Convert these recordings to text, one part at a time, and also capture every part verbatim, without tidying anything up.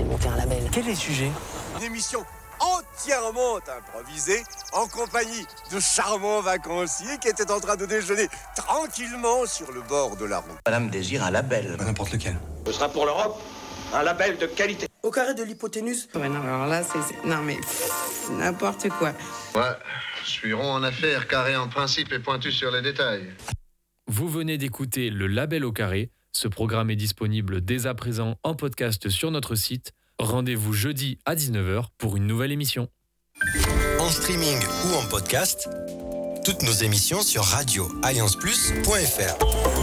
de monter un label. Quel est le sujet ? Une émission entièrement improvisée en compagnie de charmants vacanciers qui étaient en train de déjeuner tranquillement sur le bord de la route. Madame désire un label. Pas n'importe lequel. Ce sera pour l'Europe un label de qualité. Au carré de l'hypoténuse. Ouais, non, alors là, c'est... c'est... Non, mais pff, n'importe quoi. Ouais, je suis rond en affaires, carré en principe et pointu sur les détails. Vous venez d'écouter Le Label au carré. Ce programme est disponible dès à présent en podcast sur notre site. Rendez-vous jeudi à dix-neuf heures pour une nouvelle émission. En streaming ou en podcast, toutes nos émissions sur radio alliance plus point f r.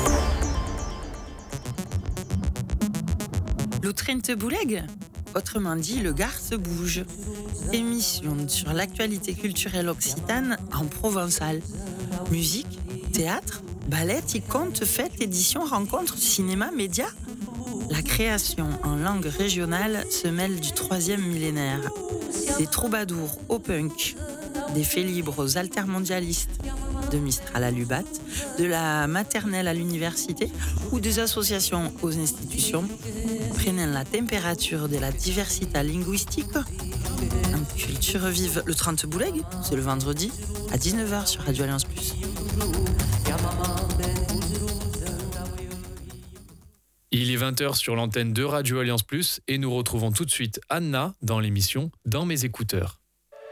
L'outrente bouleg, autrement dit le Gard se bouge. Émission sur l'actualité culturelle occitane en provençal. Musique, théâtre, ballet, contes, fêtes, éditions, rencontres, cinéma, médias. La création en langue régionale se mêle du troisième millénaire. Des troubadours au punk, des faits libres aux altermondialistes, de Mistral à Lubat, de la maternelle à l'université ou des associations aux institutions, prennent la température de la diversité linguistique. En culture vive, le trente bouleg, c'est le vendredi à dix-neuf heures sur Radio Alliance plus. Il est vingt heures sur l'antenne de Radio Alliance plus et nous retrouvons tout de suite Anna dans l'émission Dans mes écouteurs.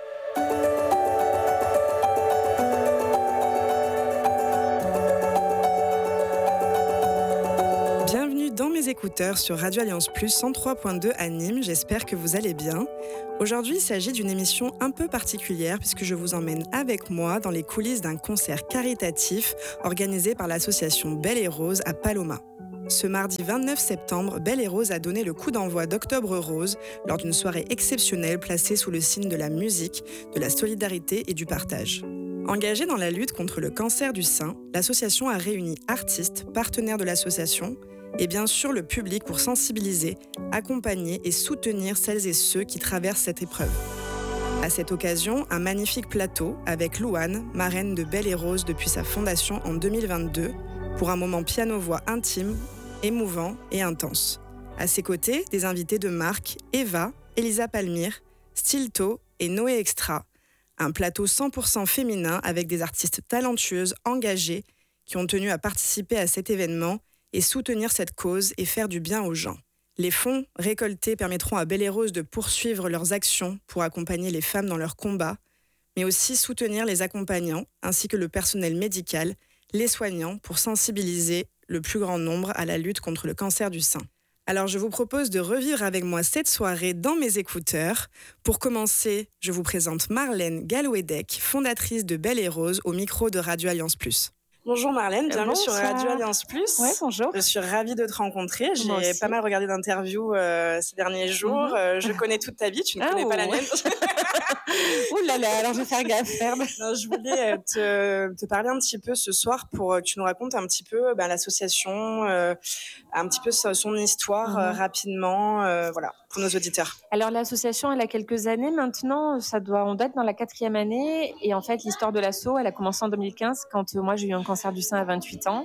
Bienvenue dans mes écouteurs sur Radio Alliance plus cent trois point deux à Nîmes, j'espère que vous allez bien. Aujourd'hui, il s'agit d'une émission un peu particulière puisque je vous emmène avec moi dans les coulisses d'un concert caritatif organisé par l'association Belle et Rose à Paloma. Ce mardi vingt-neuf septembre, Belle et Rose a donné le coup d'envoi d'Octobre Rose lors d'une soirée exceptionnelle placée sous le signe de la musique, de la solidarité et du partage. Engagée dans la lutte contre le cancer du sein, l'association a réuni artistes, partenaires de l'association et bien sûr le public pour sensibiliser, accompagner et soutenir celles et ceux qui traversent cette épreuve. À cette occasion, un magnifique plateau avec Louane, marraine de Belle et Rose depuis sa fondation en deux mille vingt-deux, pour un moment piano-voix intime, émouvant et intense. À ses côtés, des invités de marque, Eva, Elisa Palmyre, Stilto et Noé Extra. Un plateau cent pour cent féminin avec des artistes talentueuses, engagées, qui ont tenu à participer à cet événement et soutenir cette cause et faire du bien aux gens. Les fonds récoltés permettront à Belle et Rose de poursuivre leurs actions pour accompagner les femmes dans leur combat, mais aussi soutenir les accompagnants ainsi que le personnel médical, les soignants, pour sensibiliser le plus grand nombre à la lutte contre le cancer du sein. Alors je vous propose de revivre avec moi cette soirée dans mes écouteurs. Pour commencer, je vous présente Marlène Gallouedec, fondatrice de Belle et Rose, au micro de Radio Alliance plus. Bonjour Marlène, bienvenue Bonsoir. sur Radio Alliance plus. Ouais, bonjour. Je suis ravie de te rencontrer. J'ai pas mal regardé d'interviews euh, ces derniers jours. Mm-hmm. Euh, je connais toute ta vie, tu ne ah, connais oh, pas la mienne. Ouh là là, alors je vais faire gaffe. Non, je voulais te, te parler un petit peu ce soir pour que tu nous racontes un petit peu bah, l'association, euh, un petit peu son histoire mm-hmm. euh, rapidement, euh, voilà, pour nos auditeurs. Alors l'association, elle a quelques années maintenant. Ça doit, on doit être dans la quatrième année. Et en fait, l'histoire de l'asso, elle a commencé en deux mille quinze quand euh, moi j'ai eu un cancer du sein à vingt-huit ans.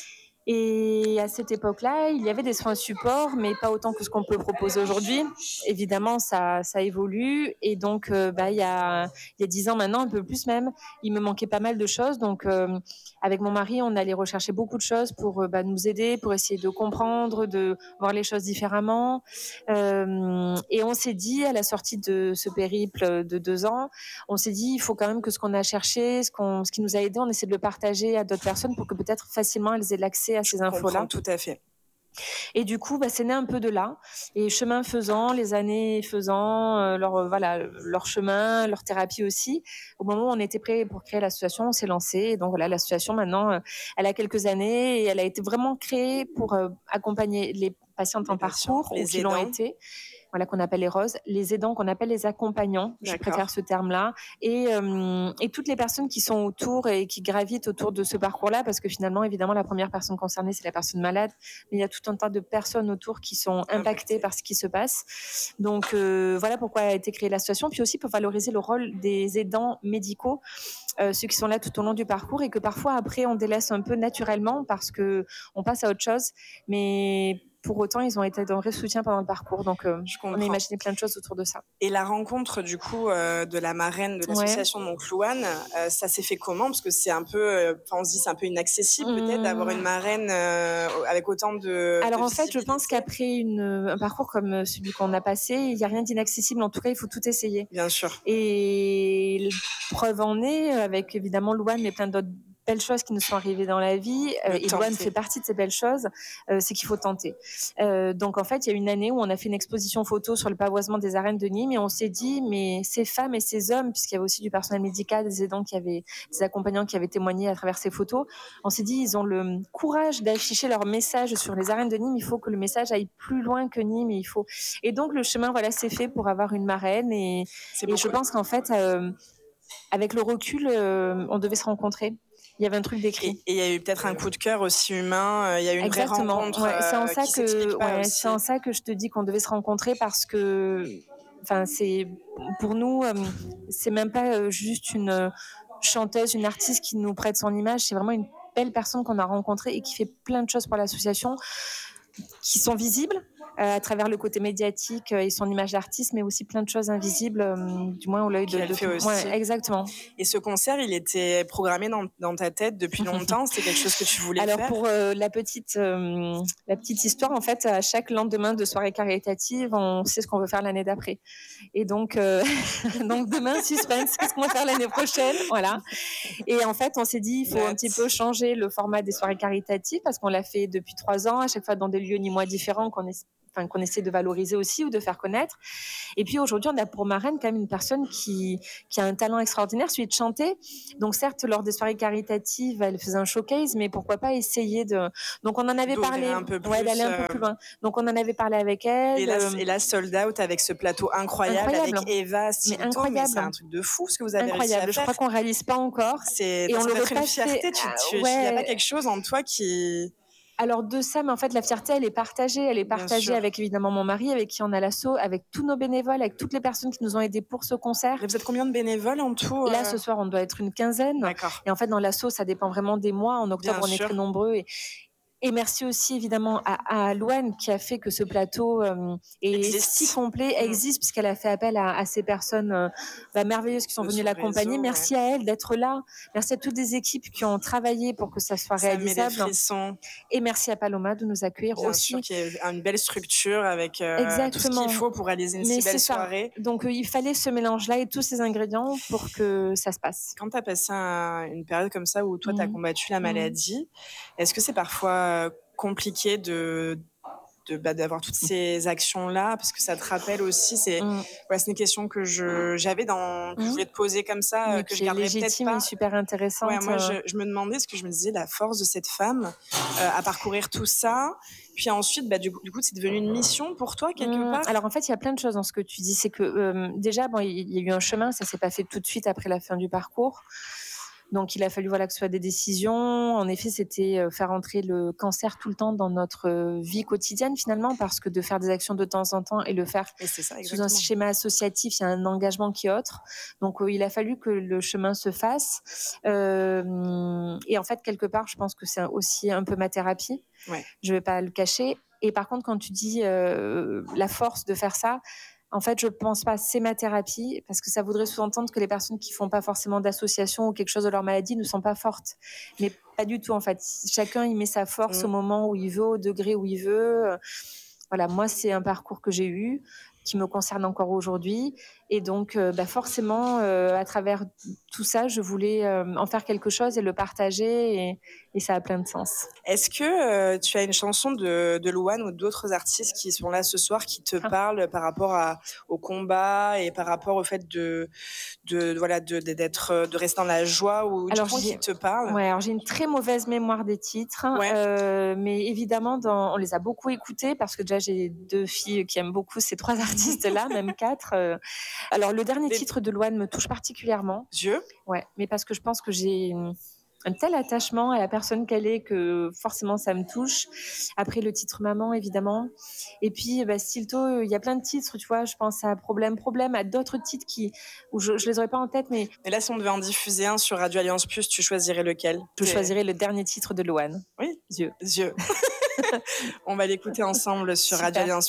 Et à cette époque-là, il y avait des soins support, mais pas autant que ce qu'on peut proposer aujourd'hui. Évidemment, ça, ça évolue. Et donc, euh, bah, il y a, il y a dix ans maintenant, un peu plus même, il me manquait pas mal de choses. Donc, euh, avec mon mari, on allait rechercher beaucoup de choses pour euh, bah, nous aider, pour essayer de comprendre, de voir les choses différemment. Euh, et on s'est dit, à la sortie de ce périple de deux ans, on s'est dit, il faut quand même que ce qu'on a cherché, ce, qu'on, ce qui nous a aidé, on essaie de le partager à d'autres personnes pour que peut-être facilement elles aient l'accès à ces infos-là. Tout à fait. Et du coup, bah, c'est né un peu de là. Et chemin faisant, les années faisant, euh, leur, euh, voilà, leur chemin, leur thérapie aussi. Au moment où on était prêt pour créer l'association, on s'est lancé. Et donc voilà, l'association maintenant, euh, elle a quelques années et elle a été vraiment créée pour euh, accompagner les patientes les en patients, parcours ou qui l'ont été. Voilà, qu'on appelle les roses, les aidants qu'on appelle les accompagnants, je D'accord. préfère ce terme-là, et, euh, et toutes les personnes qui sont autour et qui gravitent autour de ce parcours-là, parce que finalement, évidemment, la première personne concernée, c'est la personne malade, mais il y a tout un tas de personnes autour qui sont impactées par ce qui se passe. Donc, euh, voilà pourquoi a été créée l'association, puis aussi pour valoriser le rôle des aidants médicaux, euh, ceux qui sont là tout au long du parcours, et que parfois, après, on délaisse un peu naturellement parce qu'on passe à autre chose, mais pour autant, ils ont été d'un vrai soutien pendant le parcours. Donc, euh, on a imaginé plein de choses autour de ça. Et la rencontre, du coup, euh, de la marraine de l'association, ouais. donc Louane, euh, ça s'est fait comment? Parce que c'est un peu, euh, on se dit, c'est un peu inaccessible, mmh. peut-être, d'avoir une marraine euh, avec autant de. Alors, de en fait, je pense qu'après une, un parcours comme celui qu'on a passé, il n'y a rien d'inaccessible. En tout cas, il faut tout essayer. Bien sûr. Et preuve en est, avec évidemment Louane, mais plein d'autres belles choses qui nous sont arrivées dans la vie, euh, et Louane fait partie de ces belles choses, euh, c'est qu'il faut tenter. Euh, donc en fait, il y a une année où on a fait une exposition photo sur le pavoisement des arènes de Nîmes et on s'est dit, mais ces femmes et ces hommes, puisqu'il y avait aussi du personnel médical, des aidants qui avaient, des accompagnants qui avaient témoigné à travers ces photos, on s'est dit, ils ont le courage d'afficher leur message sur les arènes de Nîmes, il faut que le message aille plus loin que Nîmes, et il faut... Et donc le chemin, voilà, s'est fait pour avoir une marraine et, et je pense qu'en fait, euh, avec le recul, euh, on devait se rencontrer. Il y avait un truc d'écrit. Et il y a eu peut-être un coup de cœur aussi humain. Il y a eu une Exactement. vraie rencontre. Ouais, c'est en euh, ça qui que, ouais, aussi. c'est en ça que je te dis qu'on devait se rencontrer parce que, enfin, c'est pour nous, euh, c'est même pas juste une chanteuse, une artiste qui nous prête son image. C'est vraiment une belle personne qu'on a rencontrée et qui fait plein de choses pour l'association, qui sont visibles euh, à travers le côté médiatique et son image d'artiste, mais aussi plein de choses invisibles, euh, du moins au l'œil de, Qu'elle de fait tout. aussi. Ouais, exactement. Et ce concert, il était programmé dans, dans ta tête depuis longtemps. C'était quelque chose que tu voulais Alors, faire. Alors pour euh, la petite euh, la petite histoire, en fait, à chaque lendemain de soirée caritative, on sait ce qu'on veut faire l'année d'après. Et donc euh, donc demain, suspense, qu'est-ce qu'on va faire l'année prochaine, voilà. Et en fait, on s'est dit, il faut un petit peu changer le format des soirées caritatives parce qu'on l'a fait depuis trois ans, à chaque fois dans des lieux ni mois différents qu'on est Enfin, qu'on essaie de valoriser aussi ou de faire connaître. Et puis aujourd'hui, on a pour marraine quand même une personne qui, qui a un talent extraordinaire, celui de chanter. Donc certes, lors des soirées caritatives, elle faisait un showcase, mais pourquoi pas essayer de... Donc on en avait D'ouvrir parlé, un peu plus, ouais, d'aller un peu plus loin. Donc on en avait parlé avec elle. Et là, euh... et là sold out avec ce plateau incroyable, incroyable. avec Eva, Stilton, mais incroyable. Mais c'est un truc de fou ce que vous avez incroyable. réussi à faire. Je crois qu'on réalise pas encore. C'est, et on ça le une fierté. Tu, tu, il ouais. n'y a pas quelque chose en toi qui... Alors de ça, mais en fait la fierté elle est partagée, elle est partagée avec évidemment mon mari, avec qui on a l'asso, avec tous nos bénévoles, avec toutes les personnes qui nous ont aidés pour ce concert. Et vous êtes combien de bénévoles en tout? Là ce soir on doit être une quinzaine. D'accord. Et en fait dans l'asso ça dépend vraiment des mois. En octobre Bien on est sûr. très nombreux et Et merci aussi évidemment à, à Louane qui a fait que ce plateau euh, est existe. si complet, existe, mmh. puisqu'elle a fait appel à, à ces personnes euh, bah, merveilleuses qui sont de venues l'accompagner. Réseau, merci ouais. à elle d'être là. Merci à toutes les équipes qui ont travaillé pour que ça soit ça réalisable. Met des frissons. Et merci à Paloma de nous accueillir Bien aussi. Sûr, qui est une belle structure avec euh, tout ce qu'il faut pour réaliser une Mais si belle ça. soirée. Donc euh, il fallait ce mélange-là et tous ces ingrédients pour que ça se passe. Quand tu as passé un, une période comme ça où toi, mmh. tu as combattu la maladie, mmh. est-ce que c'est parfois compliqué de, de bah, d'avoir toutes ces actions là parce que ça te rappelle aussi c'est mmh. ouais, c'est une question que je j'avais dans que mmh. je voulais te poser comme ça mais que je garderais peut-être pas et super intéressante. Ouais, moi je, je me demandais ce que je me disais la force de cette femme euh, à parcourir tout ça puis ensuite bah, du, du coup c'est devenu une mission pour toi quelque mmh. part. Alors en fait il y a plein de choses dans ce que tu dis, c'est que euh, déjà bon il y a eu un chemin, ça s'est pas fait tout de suite après la fin du parcours. Donc, il a fallu voilà, que ce soit des décisions. En effet, c'était faire entrer le cancer tout le temps dans notre vie quotidienne, finalement, parce que de faire des actions de temps en temps et le faire et c'est ça, sous un schéma associatif, il y a un engagement qui est autre. Donc, euh, il a fallu que le chemin se fasse. Euh, et en fait, quelque part, je pense que c'est aussi un peu ma thérapie. Ouais. Je ne vais pas le cacher. Et par contre, quand tu dis euh, la force de faire ça, en fait, je ne pense pas c'est ma thérapie parce que ça voudrait sous-entendre que les personnes qui ne font pas forcément d'association ou quelque chose de leur maladie ne sont pas fortes. Mais pas du tout, en fait. Chacun y met sa force mmh. au moment où il veut, au degré où il veut. Voilà, moi, c'est un parcours que j'ai eu, qui me concerne encore aujourd'hui. Et donc, euh, bah forcément, euh, à travers tout ça, je voulais euh, en faire quelque chose et le partager. Et, et ça a plein de sens. Est-ce que euh, tu as une chanson de, de Louane ou d'autres artistes qui sont là ce soir qui te ah. parlent par rapport à, au combat et par rapport au fait de, de, de, voilà, de, d'être, de rester dans la joie ou alors, qui te parle? Ouais, alors j'ai une très mauvaise mémoire des titres. Ouais. Euh, mais évidemment, dans, on les a beaucoup écoutés parce que déjà, j'ai deux filles qui aiment beaucoup ces trois artistes-là, même quatre. Euh, Alors, le dernier Les... titre de Louane me touche particulièrement. Dieu ? Ouais, mais parce que je pense que j'ai un tel attachement à la personne qu'elle est que forcément, ça me touche. Après, le titre Maman, évidemment. Et puis, bah, Stilto, il y a plein de titres, tu vois. Je pense à Problème, Problème, à d'autres titres qui, où je ne les aurais pas en tête. Mais... Et là, si on devait en diffuser un sur Radio Alliance Plus, tu choisirais lequel ? Je choisirais le dernier titre de Louane. Oui. Dieu. Dieu. On va l'écouter ensemble sur Radio Super. Alliance